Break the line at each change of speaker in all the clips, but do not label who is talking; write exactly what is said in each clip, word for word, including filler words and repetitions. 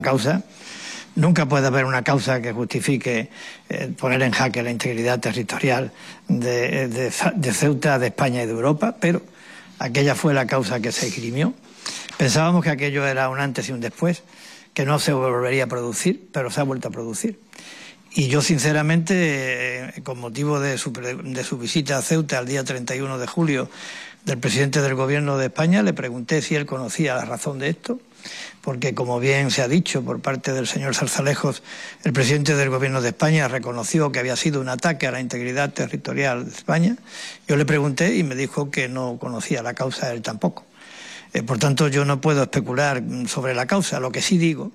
causa. Nunca puede haber una causa que justifique eh, poner en jaque la integridad territorial de, de, de Ceuta, de España y de Europa, pero aquella fue la causa que se esgrimió. Pensábamos que aquello era un antes y un después, que no se volvería a producir, pero se ha vuelto a producir. Y yo, sinceramente, eh, con motivo de su, de su visita a Ceuta el día treinta y uno de julio del presidente del Gobierno de España, le pregunté si él conocía la razón de esto, porque, como bien se ha dicho por parte del señor Zarzalejos, el presidente del Gobierno de España reconoció que había sido un ataque a la integridad territorial de España. Yo le pregunté y me dijo que no conocía la causa, él tampoco. Eh, por tanto, yo no puedo especular sobre la causa. Lo que sí digo,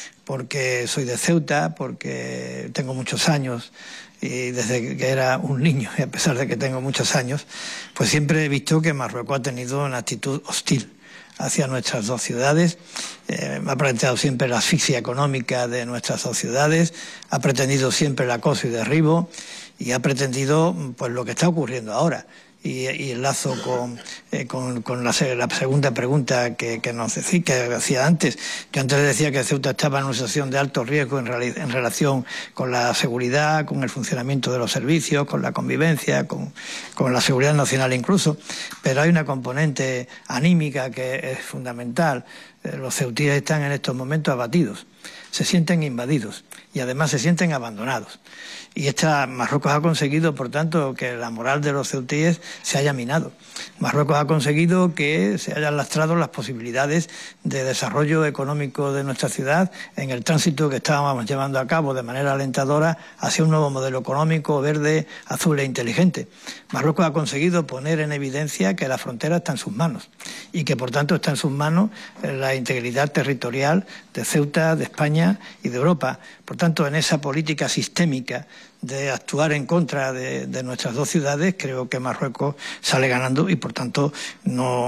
porque soy de Ceuta, porque tengo muchos años y desde que era un niño, y a pesar de que tengo muchos años, pues siempre he visto que Marruecos ha tenido una actitud hostil hacia nuestras dos ciudades, eh, ha planteado siempre la asfixia económica de nuestras dos ciudades, ha pretendido siempre el acoso y derribo y ha pretendido pues lo que está ocurriendo ahora. Y, y enlazo con, eh, con, con la, la segunda pregunta que, que nos decía, que hacía antes. Yo antes le decía que Ceuta estaba en una situación de alto riesgo en, en relación con la seguridad, con el funcionamiento de los servicios, con la convivencia, con, con la seguridad nacional incluso, pero hay una componente anímica que es fundamental. Eh, los ceutíes están en estos momentos abatidos, se sienten invadidos y además se sienten abandonados. Y esta Marruecos ha conseguido, por tanto, que la moral de los ceutíes se haya minado. Marruecos ha conseguido que se hayan lastrado las posibilidades de desarrollo económico de nuestra ciudad en el tránsito que estábamos llevando a cabo de manera alentadora hacia un nuevo modelo económico verde, azul e inteligente. Marruecos ha conseguido poner en evidencia que la frontera está en sus manos y que, por tanto, está en sus manos la integridad territorial de Ceuta, de España y de Europa. Por tanto, en esa política sistémica de actuar en contra de, de nuestras dos ciudades, creo que Marruecos sale ganando y, por tanto, no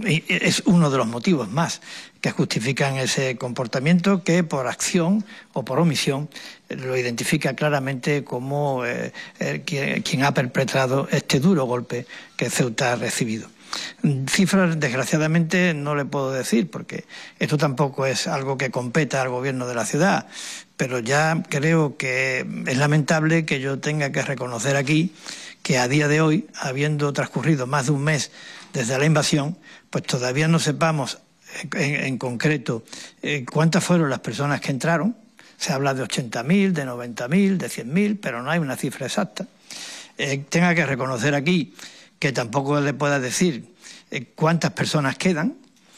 es uno de los motivos más que justifican ese comportamiento que, por acción o por omisión, lo identifica claramente como eh, eh, quien, quien ha perpetrado este duro golpe que Ceuta ha recibido. Cifras, desgraciadamente, no le puedo decir, porque esto tampoco es algo que competa al gobierno de la ciudad, pero ya creo que es lamentable que yo tenga que reconocer aquí que a día de hoy, habiendo transcurrido más de un mes desde la invasión, pues todavía no sepamos en, en concreto eh, cuántas fueron las personas que entraron. Se habla de ochenta mil, de noventa mil, de cien mil, pero no hay una cifra exacta. Eh, tenga que reconocer aquí que tampoco le pueda decir eh, cuántas personas quedan.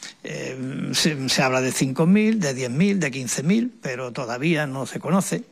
Eh, se, se habla de cinco mil, de diez mil, de quince mil, pero todavía no se conoce.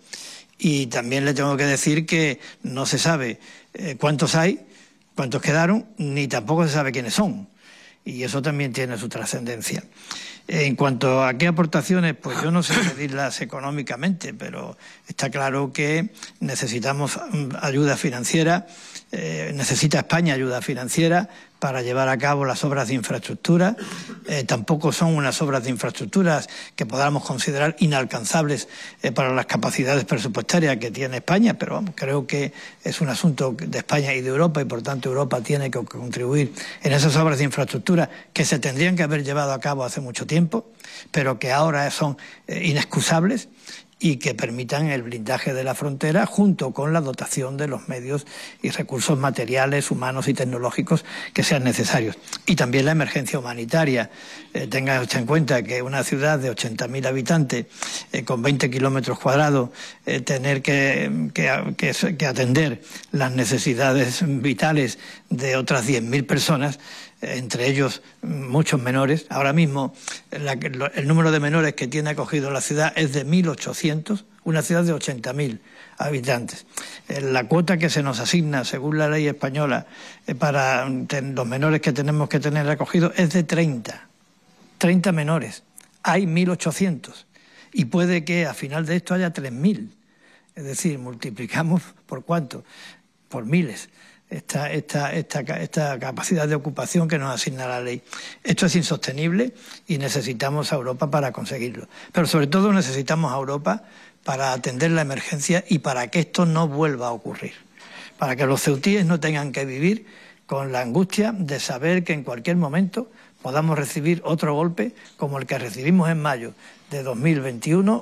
Y también le tengo que decir que no se sabe eh, cuántos hay, cuántos quedaron, ni tampoco se sabe quiénes son. Y eso también tiene su trascendencia. En cuanto a qué aportaciones, pues yo no sé pedirlas económicamente, pero está claro que necesitamos ayuda financiera, eh, necesita España ayuda financiera para llevar a cabo las obras de infraestructura. Eh, tampoco son unas obras de infraestructuras que podamos considerar inalcanzables eh, para las capacidades presupuestarias que tiene España, pero vamos, creo que es un asunto de España y de Europa y, por tanto, Europa tiene que contribuir en esas obras de infraestructura que se tendrían que haber llevado a cabo hace mucho tiempo, pero que ahora son eh, inexcusables y que permitan el blindaje de la frontera junto con la dotación de los medios y recursos materiales, humanos y tecnológicos que sean necesarios. Y también la emergencia humanitaria. Eh, tengan en cuenta que una ciudad de ochenta mil habitantes, eh, con veinte kilómetros cuadrados, eh, tener que, que, que, que atender las necesidades vitales de otras diez mil personas, entre ellos muchos menores. Ahora mismo la, el número de menores que tiene acogido la ciudad es de mil ochocientos, una ciudad de ochenta mil habitantes. La cuota que se nos asigna según la ley española para los menores que tenemos que tener acogidos es de treinta, treinta menores. Hay mil ochocientos y puede que a final de esto haya tres mil. Es decir, multiplicamos por cuánto, por miles. Esta, esta, esta, esta capacidad de ocupación que nos asigna la ley. Esto es insostenible y necesitamos a Europa para conseguirlo. Pero sobre todo necesitamos a Europa para atender la emergencia y para que esto no vuelva a ocurrir. Para que los ceutíes no tengan que vivir con la angustia de saber que en cualquier momento podamos recibir otro golpe como el que recibimos en mayo de dos mil veintiuno